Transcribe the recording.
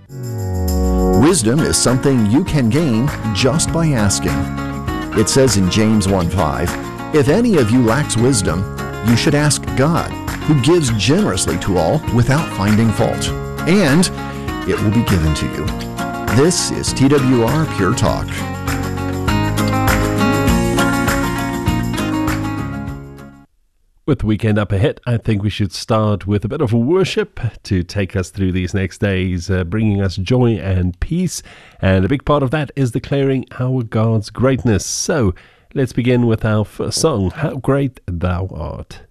Wisdom is something you can gain just by asking. It says in James 1:5, "If any of you lacks wisdom, you should ask God, who gives generously to all without finding fault, and it will be given to you." This is TWR Pure Talk. With the weekend up ahead, I think we should start with a bit of worship to take us through these next days, bringing us joy and peace. And a big part of that is declaring our God's greatness. So let's begin with our first song, How Great Thou Art.